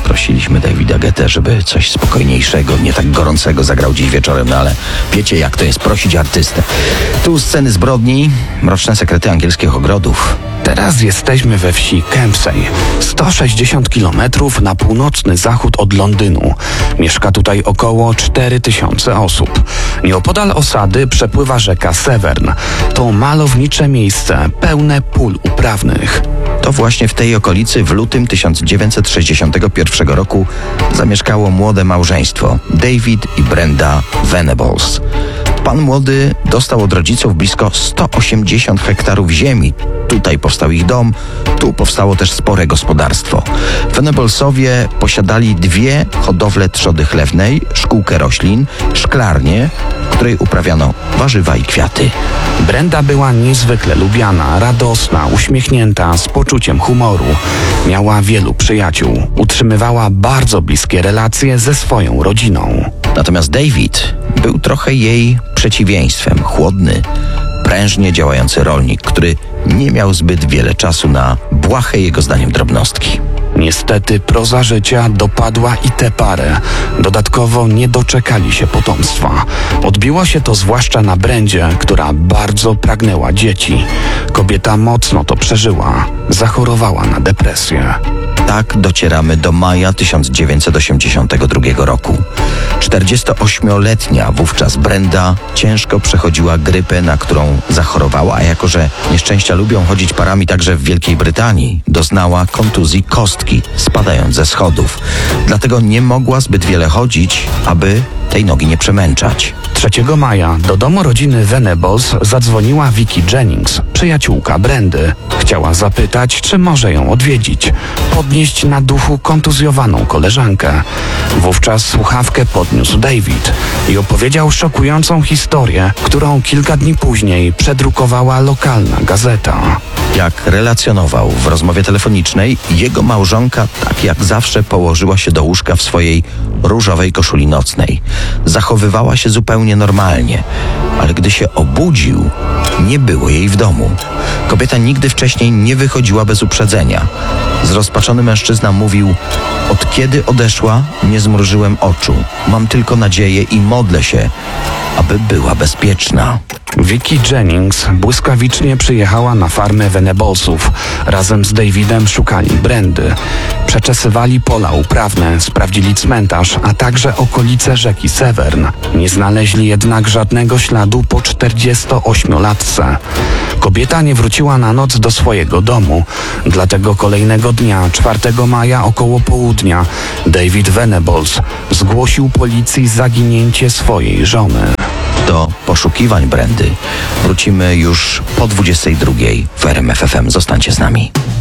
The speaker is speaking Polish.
Prosiliśmy Davida Guettę, żeby coś spokojniejszego, nie tak gorącego zagrał dziś wieczorem, no ale wiecie jak to jest prosić artystę. Tu sceny zbrodni, mroczne sekrety angielskich ogrodów. Teraz jesteśmy we wsi Kempsey, 160 km na północny zachód od Londynu. Mieszka tutaj około 4000 osób. Nieopodal osady przepływa rzeka Severn. To malownicze miejsce, pełne pól uprawnych. To właśnie w tej okolicy w lutym 1961 roku zamieszkało młode małżeństwo David i Brenda Venables. Pan młody dostał od rodziców blisko 180 hektarów ziemi. Tutaj powstał ich dom, tu powstało też spore gospodarstwo. Venablesowie posiadali 2 hodowle trzody chlewnej, szkółkę roślin, szklarnię, w której uprawiano warzywa i kwiaty. Brenda była niezwykle lubiana, radosna, uśmiechnięta, z poczuciem humoru. Miała wielu przyjaciół. Utrzymywała bardzo bliskie relacje ze swoją rodziną. Natomiast David był trochę jej przeciwieństwem. Chłodny, prężnie działający rolnik, który nie miał zbyt wiele czasu na błahe jego zdaniem drobnostki. Niestety proza życia dopadła i tę parę. Dodatkowo nie doczekali się potomstwa. Odbiło się to zwłaszcza na Brendzie, która bardzo pragnęła dzieci. Kobieta mocno to przeżyła. Zachorowała na depresję. Tak docieramy do maja 1982 roku. 48-letnia wówczas Brenda ciężko przechodziła grypę, na którą zachorowała, a jako że nieszczęścia lubią chodzić parami także w Wielkiej Brytanii, doznała kontuzji kostki, spadając ze schodów. Dlatego nie mogła zbyt wiele chodzić, aby tej nogi nie przemęczać. 3 maja do domu rodziny Venables zadzwoniła Vicky Jennings, przyjaciółka Brendy. Chciała zapytać, czy może ją odwiedzić, podnieść na duchu kontuzjowaną koleżankę. Wówczas słuchawkę podniósł David i opowiedział szokującą historię, którą kilka dni później przedrukowała lokalna gazeta. Jak relacjonował w rozmowie telefonicznej, jego małżonka tak jak zawsze położyła się do łóżka w swojej różowej koszuli nocnej. Zachowywała się zupełnie normalnie, ale gdy się obudził, nie było jej w domu. Kobieta nigdy wcześniej nie wychodziła bez uprzedzenia. Zrozpaczony mężczyzna mówił: od kiedy odeszła, nie zmrużyłem oczu. Mam tylko nadzieję i modlę się, aby była bezpieczna. Vicky Jennings błyskawicznie przyjechała na farmę Venablesów. Razem z Davidem szukali Brendy. Przeczesywali pola uprawne, sprawdzili cmentarz, a także okolice rzeki Severn. Nie znaleźli jednak żadnego śladu po 48-latce. Kobieta nie wróciła na noc do swojego domu. Dlatego kolejnego dnia, 4 maja około południa, David Venables zgłosił policji zaginięcie swojej żony. Do poszukiwań Brendy wrócimy już po 22:00 w RMF FM. Zostańcie z nami.